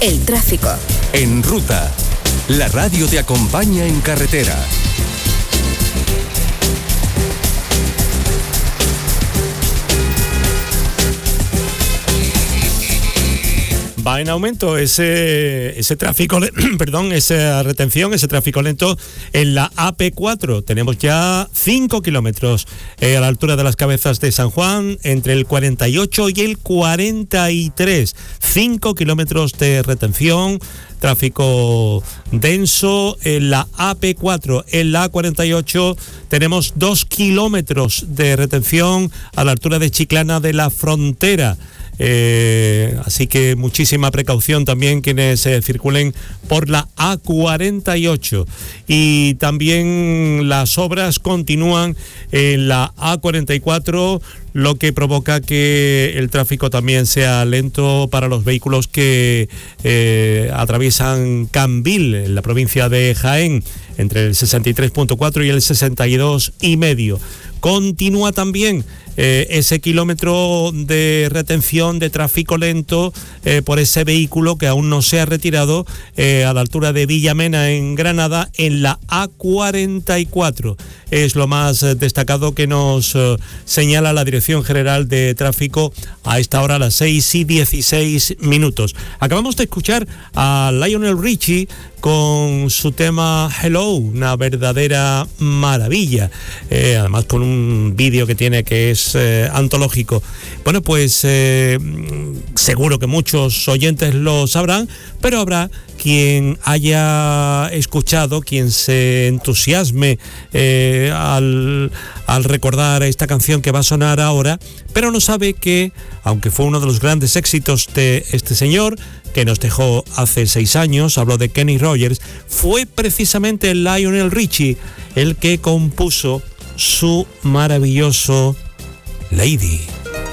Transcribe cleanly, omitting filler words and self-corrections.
el tráfico. En Ruta, la radio te acompaña en carretera. Va en aumento ese tráfico, esa retención, ese tráfico lento en la AP4. Tenemos ya 5 kilómetros a la altura de las Cabezas de San Juan, entre el 48 y el 43. 5 kilómetros de retención, tráfico denso en la AP4. En la A48 tenemos 2 kilómetros de retención a la altura de Chiclana de la Frontera. Así que muchísima precaución también quienes circulen por la A48. Y también las obras continúan en la A44, lo que provoca que el tráfico también sea lento para los vehículos que atraviesan Cambil, en la provincia de Jaén, entre el 63.4 y el 62,5. Continúa también ese kilómetro de retención de tráfico lento por ese vehículo que aún no se ha retirado a la altura de Villamena, en Granada, en la A44. Es lo más destacado que nos señala la Dirección General de Tráfico a esta hora, a las 6:16. Acabamos de escuchar a Lionel Richie con su tema Hello, una verdadera maravilla, además con un vídeo que tiene que es antológico. Bueno, pues seguro que muchos oyentes lo sabrán, pero habrá quien haya escuchado, quien se entusiasme al recordar esta canción que va a sonar ahora, pero no sabe que, aunque fue uno de los grandes éxitos de este señor, que nos dejó hace 6 años, hablo de Kenny Rogers, fue precisamente Lionel Richie el que compuso su maravilloso Lady.